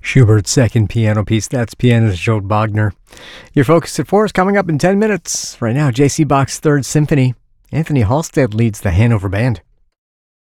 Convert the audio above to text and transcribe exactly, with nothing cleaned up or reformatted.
Schubert's second piano piece. That's pianist Joe Bogner. Your Focus at Four is coming up in ten minutes. Right now, J C Bach's Third Symphony. Anthony Halstead leads the Hanover Band.